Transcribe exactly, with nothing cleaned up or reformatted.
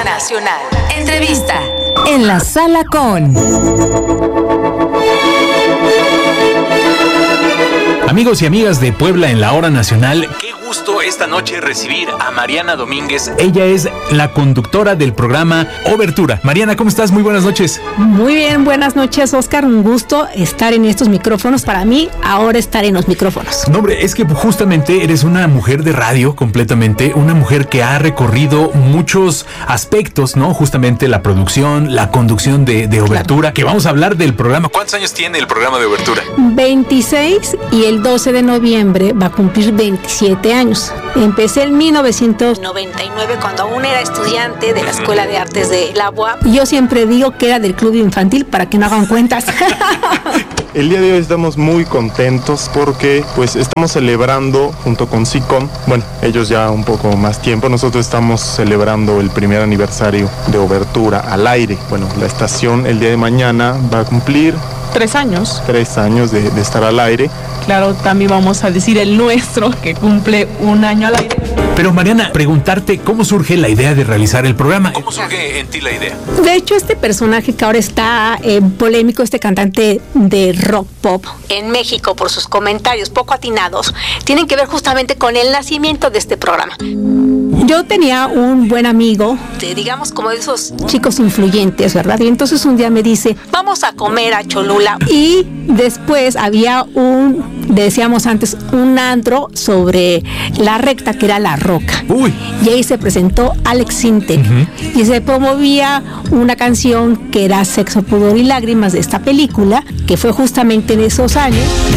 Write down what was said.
Hora Nacional. Entrevista. En la sala con... Amigos y amigas de Puebla en la Hora Nacional, qué gusto esta noche recibir a Mariana Domínguez. Ella es la conductora del programa Obertura. Mariana, ¿cómo estás? Muy buenas noches. Muy bien, buenas noches, Oscar. Un gusto estar en estos micrófonos. Para mí, ahora estar en los micrófonos. No, hombre, es que justamente eres una mujer de radio completamente, una mujer que ha recorrido muchos aspectos, ¿no? Justamente la producción, la conducción de, de Obertura, claro. Que vamos a hablar del programa. ¿Cuántos años tiene el programa de Obertura? veintiséis, y el doce de noviembre va a cumplir veintisiete años. Empecé en mil novecientos noventa y nueve, cuando aún era estudiante de la Escuela de Artes de la U A P. Yo siempre digo que era del club infantil, para que no hagan cuentas. El día de hoy estamos muy contentos porque pues estamos celebrando junto con SICOM, bueno, ellos ya un poco más tiempo, nosotros estamos celebrando el primer aniversario de Obertura al aire. Bueno, la estación el día de mañana va a cumplir Tres años. Tres años de, de estar al aire. Claro, también vamos a decir el nuestro, que cumple un año al aire. Pero Mariana, preguntarte cómo surge la idea de realizar el programa. ¿Cómo surge en ti la idea? De hecho, este personaje que ahora está eh, polémico, este cantante de rock pop en México por sus comentarios poco atinados, tienen que ver justamente con el nacimiento de este programa. Yo tenía un buen amigo, de, digamos como de esos chicos influyentes, ¿verdad? Y entonces un día me dice, vamos a comer a Cholula. Y después había un, decíamos antes, un antro sobre la recta, que era La Roca. Uy. Y ahí se presentó Alex Sintek. Uh-huh. Y se promovía una canción que era Sexo, Pudor y Lágrimas, de esta película, que fue justamente en esos años.